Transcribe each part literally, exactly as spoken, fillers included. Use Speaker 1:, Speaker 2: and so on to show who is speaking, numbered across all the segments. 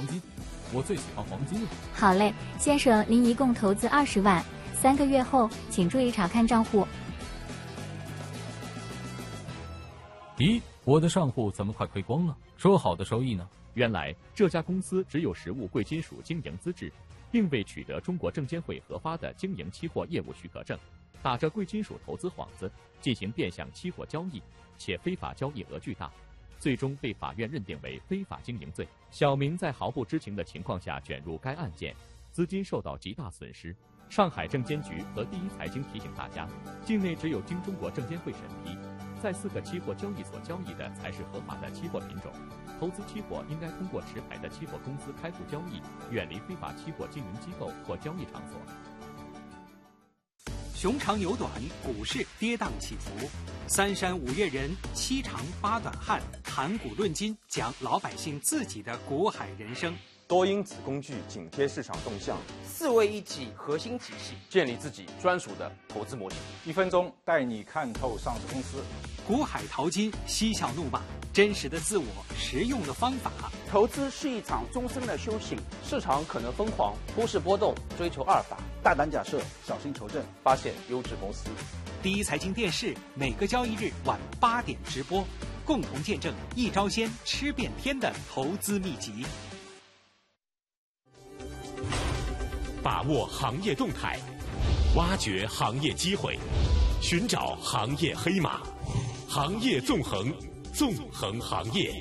Speaker 1: 黄金，我最喜欢黄金了。
Speaker 2: 好嘞，先生，您一共投资二十万，三个月后请注意查看账户。
Speaker 1: 咦，我的账户怎么快亏光了？说好的收益呢？
Speaker 3: 原来这家公司只有实物贵金属经营资质，并未取得中国证监会核发的经营期货业务许可证，打着贵金属投资幌子进行变相期货交易，且非法交易额巨大，最终被法院认定为非法经营罪。小明在毫不知情的情况下卷入该案件，资金受到极大损失。上海证监局和第一财经提醒大家，境内只有经中国证监会审批，在四个期货交易所交易的才是合法的期货品种。投资期货应该通过持牌的期货公司开户交易，远离非法期货经营机构或交易场所。
Speaker 4: 熊长牛短，股市跌宕起伏，三山五岳人，七长八短汉，谈股论金，讲老百姓自己的股海人生。
Speaker 5: 多因子工具紧贴市场动向，
Speaker 6: 四位一体核心体系，
Speaker 5: 建立自己专属的投资模型。
Speaker 7: 一分钟带你看透上市公司。
Speaker 4: 股海淘金，嬉笑怒骂，真实的自我，实用的方法。
Speaker 6: 投资是一场终身的修行，市场可能疯狂，股市波动，追求阿尔法。
Speaker 7: 大胆假设，小心求证，
Speaker 5: 发现优质公司。
Speaker 4: 第一财经电视每个交易日晚八点直播，共同见证一招鲜吃遍天的投资秘籍。
Speaker 8: 把握行业动态，挖掘行业机会，寻找行业黑马，行业纵横，纵横行业。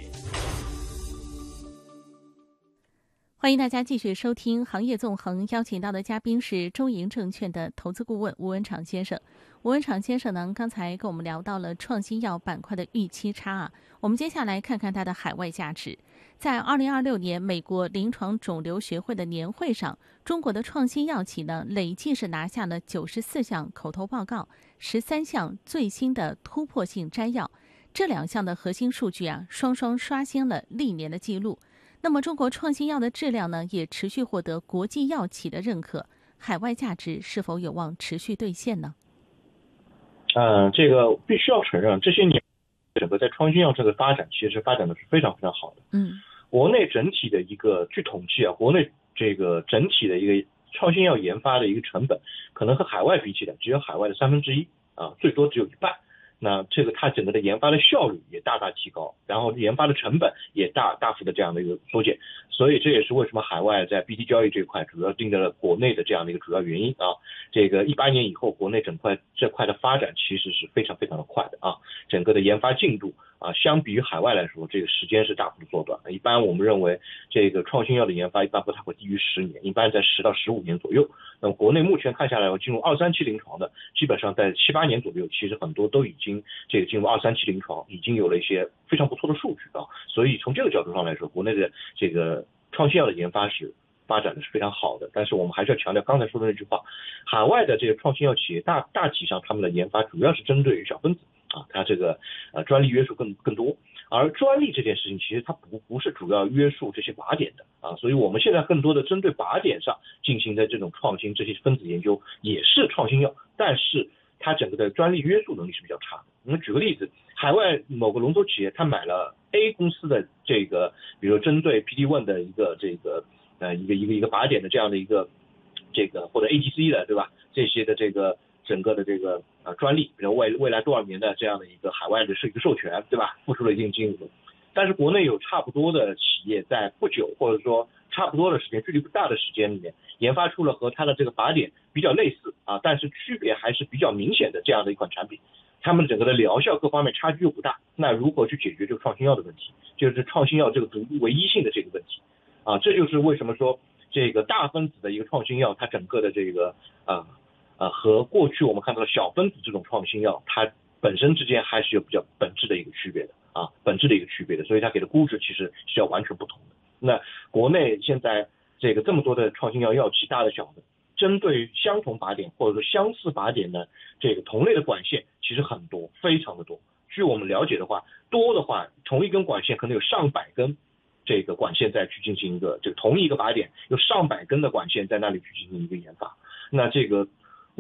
Speaker 9: 欢迎大家继续收听《行业纵横》，邀请到的嘉宾是中银证券的投资顾问吴文敞先生。吴文敞先生呢，刚才跟我们聊到了创新药板块的预期差啊，我们接下来看看它的海外价值。在二零二六年美国临床肿瘤学会的年会上，中国的创新药企呢累计是拿下了九十四项口头报告，十三项最新的突破性摘要，这两项的核心数据啊，双双刷新了历年的记录。那么中国创新药的质量呢，也持续获得国际药企的认可，海外价值是否有望持续兑现呢？
Speaker 10: 嗯、呃，这个必须要承认，这些年整个在创新药这个发展，其实发展的是非常非常好的。
Speaker 9: 嗯，
Speaker 10: 国内整体的一个，据统计啊，国内这个整体的一个创新药研发的一个成本，可能和海外比起来，只有海外的三分之一啊，最多只有一半。那这个它整个的研发的效率也大大提高，然后研发的成本也大大幅的这样的一个缩减，所以这也是为什么海外在 B T 交易这一块主要盯着了国内的这样的一个主要原因啊。这个一八年以后，国内整块这块的发展其实是非常非常的快的啊，整个的研发进度啊，相比于海外来说，这个时间是大幅的缩短。一般我们认为这个创新药的研发一般不太会低于十年，一般在十到十五年左右。那么国内目前看下来，进入二三期临床的，基本上在七八年左右，其实很多都已经这个进入二三期临床，已经有了一些非常不错的数据啊。所以从这个角度上来说，国内的这个创新药的研发是发展的是非常好的。但是我们还是要强调刚才说的那句话，海外的这个创新药企业大大体上他们的研发主要是针对于小分子啊，它这个呃专利约束更更多。而专利这件事情其实它不不是主要约束这些靶点的啊，所以我们现在更多的针对靶点上进行的这种创新，这些分子研究也是创新药，但是它整个的专利约束能力是比较差的。我们举个例子，海外某个龙头企业它买了 A 公司的这个，比如针对 P D 一 的一个这个呃一个一个一个靶点的这样的一个这个或者 A G C 的对吧？这些的这个整个的这个呃专利，比如未未来多少年的这样的一个海外的是一个授权，对吧？付出了一定金额，但是国内有差不多的企业在不久或者说差不多的时间，距离不大的时间里面，研发出了和它的这个靶点比较类似啊，但是区别还是比较明显的这样的一款产品，他们整个的疗效各方面差距又不大。那如何去解决这个创新药的问题，就是创新药这个独唯一性的这个问题啊，这就是为什么说这个大分子的一个创新药，它整个的这个啊。呃，和过去我们看到的小分子这种创新药，它本身之间还是有比较本质的一个区别的啊，本质的一个区别的，所以它给的估值其实是要完全不同的。那国内现在这个这么多的创新药药企，大的小的，针对相同靶点或者说相似靶点的这个同类的管线，其实很多，非常的多。据我们了解的话，多的话，同一根管线可能有上百根这个管线再去进行一个这个同一个靶点有上百根的管线在那里去进行一个研发，那这个。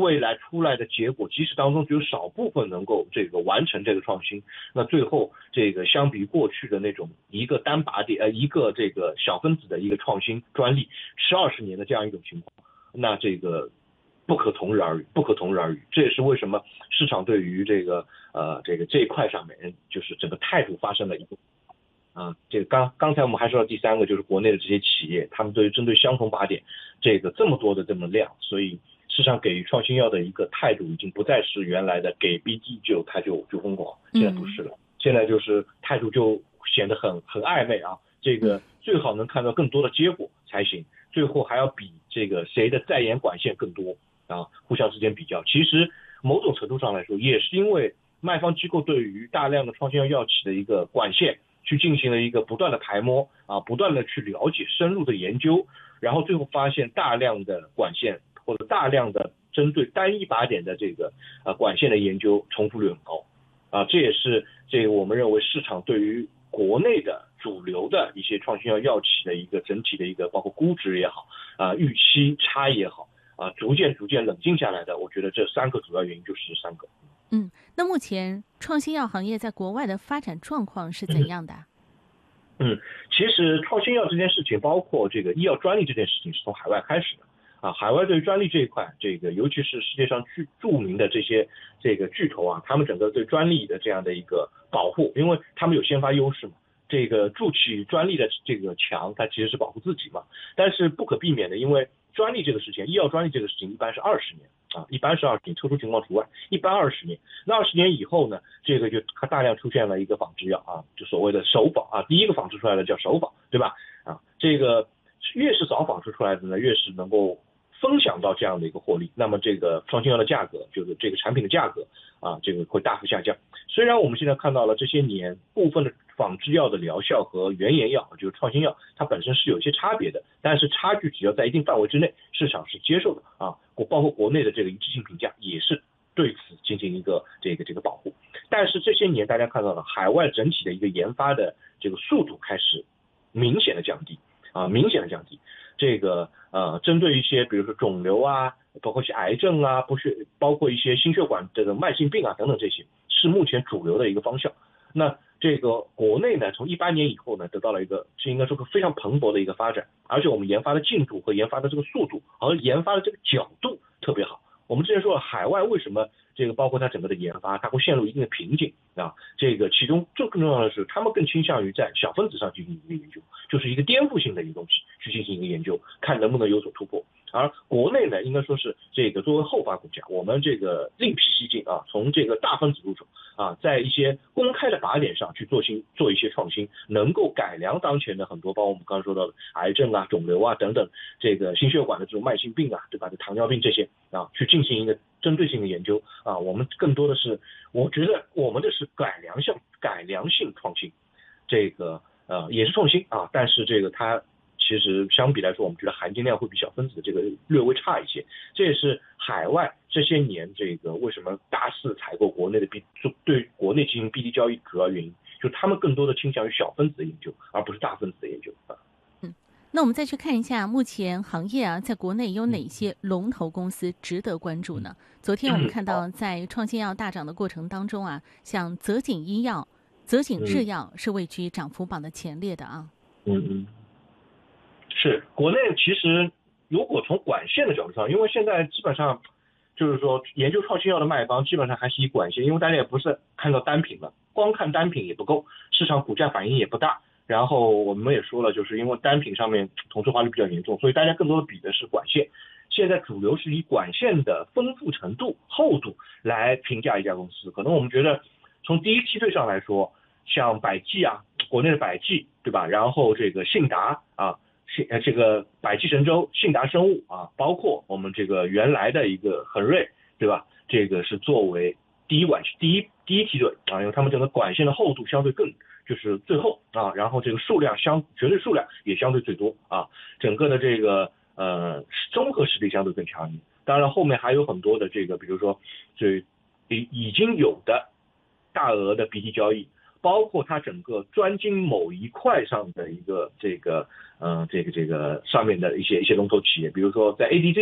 Speaker 10: 未来出来的结果，即使当中只有少部分能够这个完成这个创新，那最后这个相比于过去的那种一个单靶点呃一个这个小分子的一个创新专利吃二十年的这样一种情况，那这个不可同日而语，不可同日而语。这也是为什么市场对于这个呃这个这一块上面，就是整个态度发生了一个啊，这个刚刚才我们还说到第三个，就是国内的这些企业，他们对于针对相同靶点这个这么多的这么量，所以市场给予创新药的一个态度已经不再是原来的给 B D 就它就就疯狂，现在不是了，嗯、现在就是态度就显得很很暧昧啊，这个最好能看到更多的结果才行，最后还要比这个谁的在研管线更多啊，互相之间比较。其实某种程度上来说，也是因为卖方机构对于大量的创新药药企的一个管线去进行了一个不断的排摸啊，不断的去了解、深入的研究，然后最后发现大量的管线或者大量的针对单一靶点的这个呃管线的研究重复率很高啊，这也是这个我们认为市场对于国内的主流的一些创新药药企的一个整体的一个包括估值也好啊，预期差也好啊，逐渐逐渐冷静下来的，我觉得这三个主要原因就是这三个。
Speaker 9: 嗯，那目前创新药行业在国外的发展状况是怎样的？
Speaker 10: 嗯，其实创新药这件事情，包括这个医药专利这件事情，是从海外开始的啊。海外对于专利这一块，这个尤其是世界上巨著名的这些这个巨头啊，他们整个对专利的这样的一个保护，因为他们有先发优势嘛。这个筑起专利的这个墙，它其实是保护自己嘛。但是不可避免的，因为专利这个事情，医药专利这个事情一般是二十年啊，一般是二十年，特殊情况除外，一般二十年。那二十年以后呢，这个就它大量出现了一个仿制药啊，就所谓的首仿啊，第一个仿制出来的叫首仿，对吧？啊，这个越是早仿制出来的呢，越是能够分享到这样的一个获利，那么这个创新药的价格，就是这个产品的价格啊，这个会大幅下降。虽然我们现在看到了这些年部分的仿制药的疗效和原研药，就是创新药，它本身是有一些差别的，但是差距只要在一定范围之内，市场是接受的啊。包括国内的这个一致性评价也是对此进行一个这个这个保护。但是这些年大家看到了海外整体的一个研发的这个速度开始明显的降低啊，明显的降低。这个呃，针对一些比如说肿瘤啊，包括一些癌症啊，不是包括一些心血管这个慢性病啊等等，这些是目前主流的一个方向。那这个国内呢，从一八年以后呢，得到了一个是应该说个非常蓬勃的一个发展，而且我们研发的进度和研发的这个速度和研发的这个角度特别好。我们之前说了，海外为什么这个包括它整个的研发，它会陷入一定的瓶颈啊？这个其中最更重要的是，他们更倾向于在小分子上进行一个研究，就是一个颠覆性的一个东西去进行一个研究，看能不能有所突破。而国内呢，应该说是这个作为后发国家，我们这个另辟蹊径啊，从这个大分子入手啊，在一些公开的靶点上去做新做一些创新，能够改良当前的很多，包括我们刚刚说到的癌症啊、肿瘤啊等等，这个心血管的这种慢性病啊，对吧？糖尿病这些啊，去进行一个针对性的研究啊。我们更多的是，我觉得我们的是改良性改良性创新，这个呃也是创新啊，但是这个它。其实相比来说，我们觉得含金量会比小分子的这个略微差一些，这也是海外这些年这个为什么大肆采购国内的 B 对国内进行 B D 交易主要原因，就是他们更多的倾向于小分子的研究，而不是大分子的研究啊。
Speaker 9: 嗯，那我们再去看一下目前行业啊，在国内有哪些龙头公司值得关注呢？昨天我们看到在创新药大涨的过程当中啊，像泽锦医药、泽锦制药是位居涨幅榜的前列的啊。
Speaker 10: 嗯嗯。是国内其实如果从管线的角度上，因为现在基本上就是说研究创新药的卖方基本上还是以管线，因为大家也不是看到单品了，光看单品也不够，市场股价反应也不大。然后我们也说了，就是因为单品上面同质化率比较严重，所以大家更多的比的是管线。现在主流是以管线的丰富程度、厚度来评价一家公司。可能我们觉得从第一梯队上来说，像百济啊，国内的百济，对吧？然后这个信达啊。呃，这个百济神州、信达生物啊，包括我们这个原来的一个恒瑞，对吧？这个是作为第一管第一第一梯队啊，因为他们整个管线的厚度相对更就是最厚啊，然后这个数量相绝对数量也相对最多啊，整个的这个呃综合实力相对更强一点。当然后面还有很多的这个，比如说这已已经有的大额的 B D 交易。包括它整个专精某一块上的一个这个呃这个这个上面的一些一些龙头企业，比如说在 A D C 上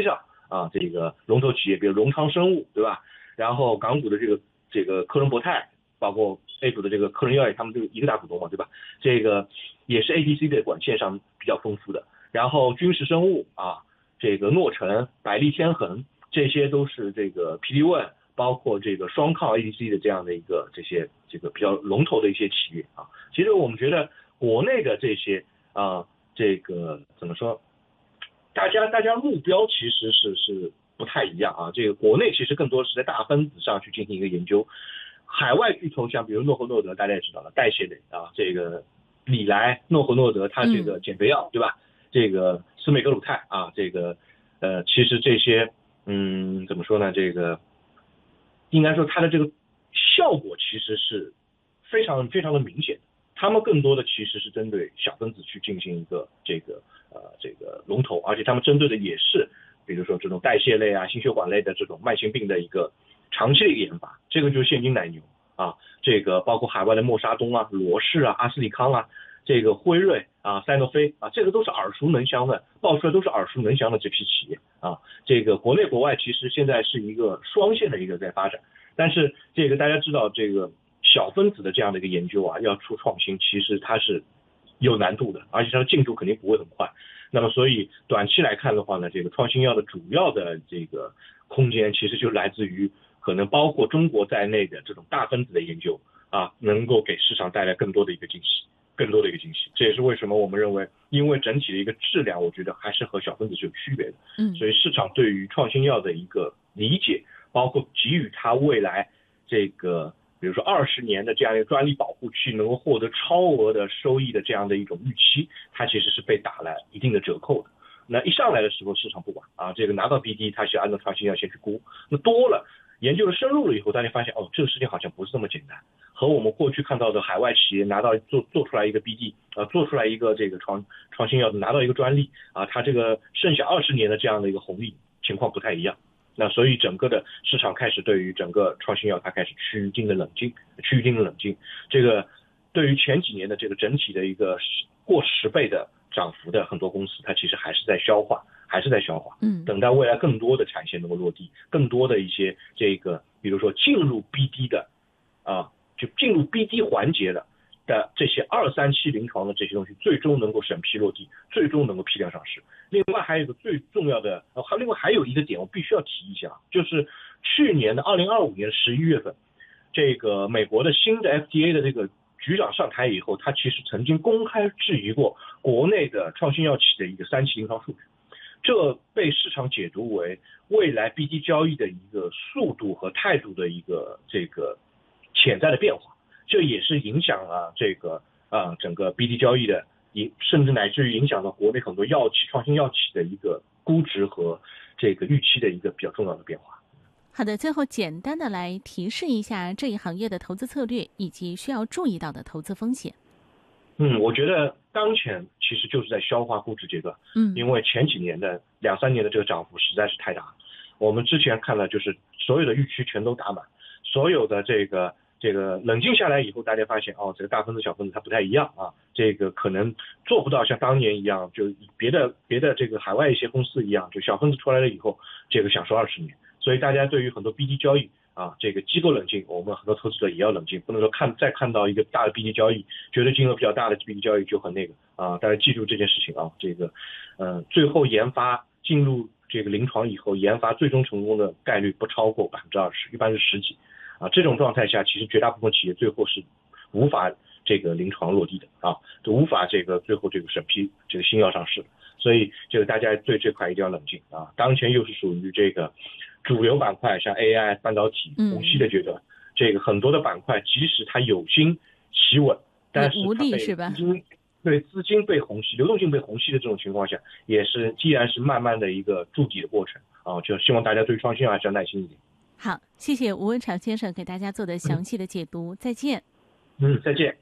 Speaker 10: 啊，这个龙头企业，比如荣昌生物，对吧？然后港股的这个这个科伦博泰，包括 A 股的这个科伦药业，他们就一个大股东嘛，对吧？这个也是 A D C 的管线上比较丰富的。然后君实生物啊，这个诺成、百利天恒，这些都是这个 P D 一，包括这个双抗 A D C 的这样的一个这些这个比较龙头的一些企业啊。其实我们觉得国内的这些啊，这个怎么说？大家大家目标其实是是不太一样啊。这个国内其实更多是在大分子上去进行一个研究，海外巨头像比如诺和诺德，大家也知道了，代谢类啊，这个礼来、诺和诺德，它这个减肥药、嗯、对吧？这个司美格鲁肽啊，这个呃，其实这些嗯怎么说呢？这个应该说它的这个效果其实是非常非常的明显。他们更多的其实是针对小分子去进行一个这个呃这个龙头，而且他们针对的也是比如说这种代谢类啊、心血管类的这种慢性病的一个长期的一个研发，这个就是现金奶牛啊。这个包括海外的默沙东啊、罗氏啊、阿斯利康啊、这个辉瑞啊、赛诺菲啊，这个都是耳熟能详的，爆出来都是耳熟能详的这批企业啊。这个国内国外其实现在是一个双线的一个在发展，但是这个大家知道这个。小分子的这样的一个研究啊，要出创新，其实它是有难度的，而且它的进度肯定不会很快。那么，所以短期来看的话呢，这个创新药的主要的这个空间，其实就来自于可能包括中国在内的这种大分子的研究啊，能够给市场带来更多的一个惊喜，更多的一个惊喜。这也是为什么我们认为，因为整体的一个质量，我觉得还是和小分子是有区别的。嗯，所以市场对于创新药的一个理解，包括给予它未来这个。比如说二十年的这样一个专利保护期能够获得超额的收益的这样的一种预期，它其实是被打了一定的折扣的。那一上来的时候市场不管啊，这个拿到 B D 它是按照创新药先去估，那多了研究的深入了以后，大家发现哦，这个事情好像不是这么简单，和我们过去看到的海外企业拿到做做出来一个 B D 啊，做出来一个这个创创新药拿到一个专利啊，它这个剩下二十年的这样的一个红利情况不太一样。那所以整个的市场开始对于整个创新药它开始趋于一定的冷静，趋于一定的冷静。这个对于前几年的这个整体的一个过十倍的涨幅的很多公司，它其实还是在消化，还是在消化。嗯，等待未来更多的产线能够落地，更多的一些这个，比如说进入 B D 的啊，就进入 B D 环节的的这些二三期临床的这些东西，最终能够审批落地，最终能够批量上市。另外还有一个最重要的，呃，另外还有一个点我必须要提一下，就是去年的二零二五年十一月份，这个美国的新的 F D A 的这个局长上台以后，他其实曾经公开质疑过国内的创新药企的一个三期临床数据，这被市场解读为未来 B D 交易的一个速度和态度的一个这个潜在的变化，这也是影响了这个啊整个 B D 交易的。甚至乃至于影响到国内很多药企、创新药企的一个估值和这个预期的一个比较重要的变化。
Speaker 9: 好的，最后简单的来提示一下这一行业的投资策略以及需要注意到的投资风险。
Speaker 10: 嗯，我觉得当前其实就是在消化估值阶段。嗯，因为前几年的两三年的这个涨幅实在是太大了。我们之前看了，就是所有的预期全都打满，所有的这个。这个冷静下来以后，大家发现哦，这个大分子小分子它不太一样啊，这个可能做不到像当年一样，就别的别的这个海外一些公司一样，就小分子出来了以后，这个享受二十年。所以大家对于很多 B D 交易啊，这个机构冷静，我们很多投资者也要冷静，不能说看再看到一个大的 B D 交易，觉得金额比较大的 B D 交易就很那个啊，大家记住这件事情啊，这个呃最后研发进入这个临床以后，研发最终成功的概率不超过百分之二十，一般是十几。啊，这种状态下，其实绝大部分企业最后是无法这个临床落地的啊，就无法这个最后这个审批这个新药上市。所以这个大家对这块一定要冷静啊。当前又是属于这个主流板块，像 A I、半导体、虹吸的阶段，嗯、这个很多的板块，即使它有心企稳，但是它被资金对资金被虹吸、流动性被虹吸的这种情况下，也是既然是慢慢的一个筑底的过程啊，就希望大家对创新还是要耐心一点。
Speaker 9: 好，谢谢吴文长先生给大家做的详细的解读，嗯、再见。
Speaker 10: 嗯，再见。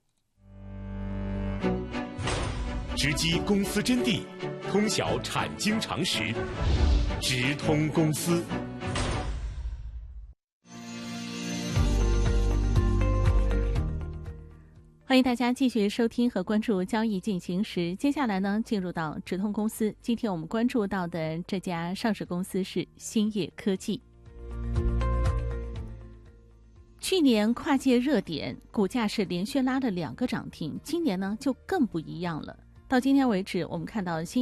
Speaker 8: 直击公司真谛，通晓产经常识，直通公司。
Speaker 9: 欢欢迎大家继续收听和关注交易进行时。接下来呢，进入到直通公司。今天我们关注到的这家上市公司是兴业科技。去年跨界热点，股价是连续拉了两个涨停，今年呢就更不一样了。到今天为止，我们看到新